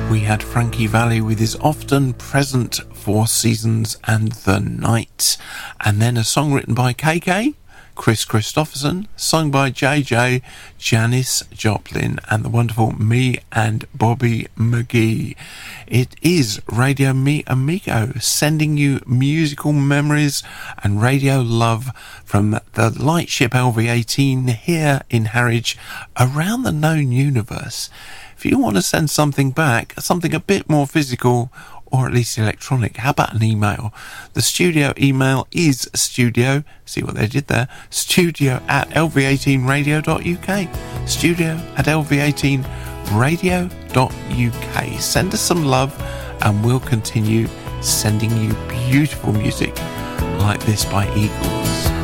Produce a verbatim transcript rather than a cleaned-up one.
we had Frankie Valli with his often present Four Seasons and the Night. And then a song written by K K, Chris Christopherson, sung by J J, Janis Joplin, and the wonderful Me and Bobby McGee. It is Radio Mi Amigo, sending you musical memories and radio love from the lightship L V eighteen here in Harwich, around the known universe. If you want to send something back, something a bit more physical, or at least electronic, how about an email? The studio email is studio, see what they did there, studio at l v eighteen radio dot u k. Studio at l v eighteen radio dot u k. Send us some love and we'll continue sending you beautiful music like this by Eagles.